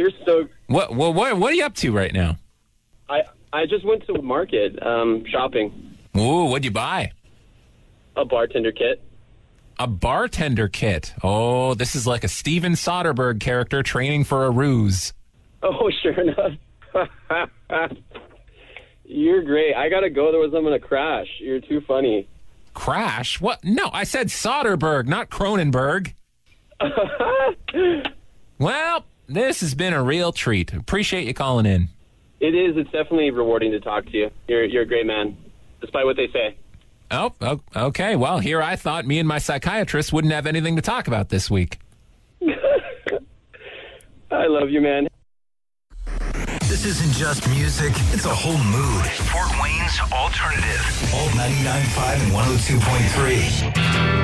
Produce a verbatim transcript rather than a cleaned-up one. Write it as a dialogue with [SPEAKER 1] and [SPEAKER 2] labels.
[SPEAKER 1] you're stoked.
[SPEAKER 2] What, what, what, what are you up to right now?
[SPEAKER 1] I I just went to the market um, shopping.
[SPEAKER 2] Ooh, what'd you buy?
[SPEAKER 1] A bartender kit.
[SPEAKER 2] A bartender kit. Oh, this is like a Steven Soderbergh character training for a ruse.
[SPEAKER 1] Oh, sure enough. You're great. I gotta go, otherwise I'm gonna crash. You're too funny.
[SPEAKER 2] Crash? What? No, I said Soderbergh, not Cronenberg. Well, this has been a real treat. Appreciate you calling in.
[SPEAKER 1] It is. It's definitely rewarding to talk to you. You're you're a great man, despite what they say.
[SPEAKER 2] Oh, oh, okay. Well, here I thought me and my psychiatrist wouldn't have anything to talk about this week.
[SPEAKER 1] I love you, man.
[SPEAKER 3] This isn't just music, it's a whole mood. Fort Wayne's Alternative. Alt ninety-nine point five and one oh two point three.